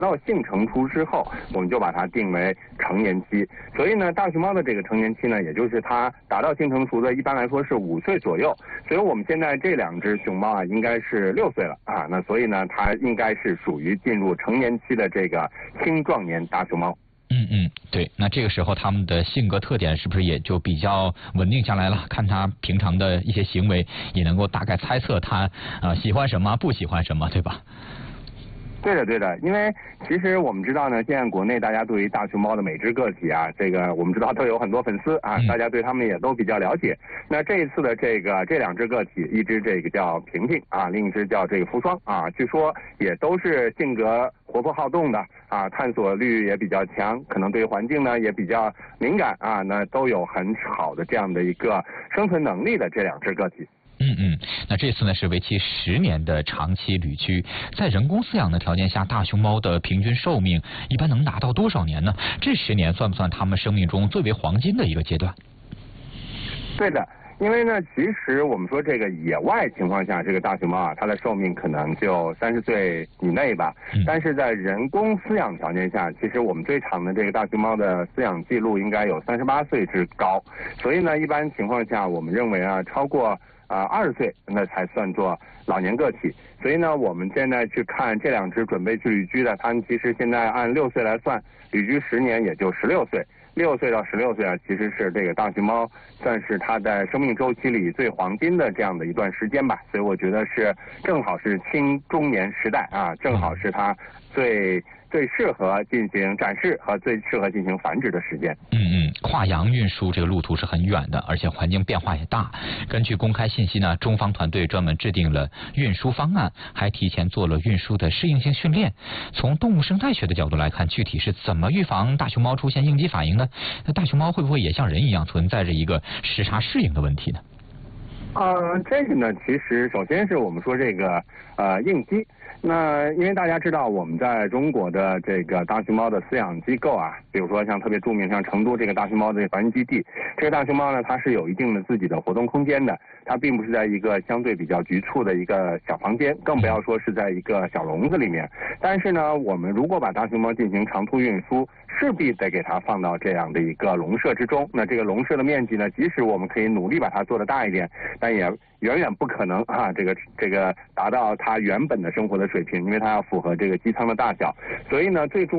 到性成熟之后，我们就把它定为成年期。所以呢，大熊猫的这个成年期呢，也就是它达到性成熟的，一般来说是5岁左右。所以我们现在这2只熊猫啊，应该是6岁了啊。那所以呢，它应该是属于进入成年期的这个青壮年大熊猫。 对，那这个时候他们的性格特点是不是也就比较稳定下来了？看他平常的一些行为，也能够大概猜测他喜欢什么，不喜欢什么，对吧？ 对的，因为其实我们知道呢，现在国内大家对于大熊猫的每只个体啊，这个我们知道都有很多粉丝啊，大家对他们也都比较了解。那这一次的这2只个体，一只这个叫平平啊，另一只叫这个福双啊，据说也都是性格活泼好动的啊，探索欲也比较强，可能对环境呢也比较敏感啊，那都有很好的这样的一个生存能力的这2只个体。 那这次呢是为期10年的长期旅居，在人工饲养的条件下，大熊猫的平均寿命一般能达到多少年呢？这10年算不算他们生命中最为黄金的一个阶段？ 对的。因为呢，其实我们说这个野外情况下，这个大熊猫啊，它的寿命可能就30岁以内吧。但是在人工饲养条件下，其实我们最长的这个大熊猫的饲养记录应该有38岁之高。所以呢，一般情况下，我们认为啊，超过20岁那才算作老年个体。所以呢，我们现在去看这2只准备去旅居的，它们其实现在按6岁来算，旅居10年也就16岁。6岁到16岁啊，其实是这个大熊猫算是它在生命周期里最黄金的这样的一段时间吧。所以我觉得是正好是青中年时代啊，正好是它最适合进行展示和最适合进行繁殖的时间。 跨洋运输这个路途是很远的，而且环境变化也大。根据公开信息呢，中方团队专门制定了运输方案，还提前做了运输的适应性训练。从动物生态学的角度来看，具体是怎么预防大熊猫出现应激反应呢？那大熊猫会不会也像人一样存在着一个时差适应的问题呢？ 这个呢，其实首先是我们说这个应激。那因为大家知道，我们在中国的这个大熊猫的饲养机构啊，比如说像特别著名像成都这个大熊猫的繁育基地，这个大熊猫呢，它是有一定的自己的活动空间的，它并不是在一个相对比较局促的一个小房间，更不要说是在一个小笼子里面。但是呢，我们如果把大熊猫进行长途运输，势必得给它放到这样的一个笼舍之中。那这个笼舍的面积呢，即使我们可以努力把它做得大一点，但也远远不可能啊，这个达到它原本的生活的水平，因为它要符合这个机舱的大小。所以呢，最重